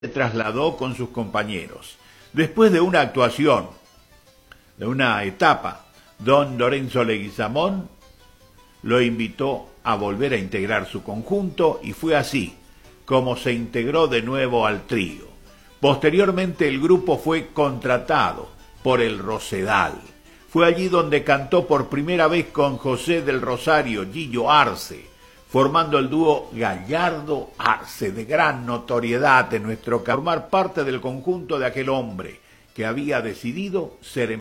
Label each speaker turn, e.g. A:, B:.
A: se trasladó con sus compañeros. Después de una actuación, de una etapa, don Lorenzo Leguizamón lo invitó a volver a integrar su conjunto y fue así como se integró de nuevo al trío. Posteriormente el grupo fue contratado por el Rosedal. Fue allí donde cantó por primera vez con José del Rosario, Gillo Arce, formando el dúo Gallardo Arce, de gran notoriedad en nuestro formar parte del conjunto de aquel hombre que había decidido ser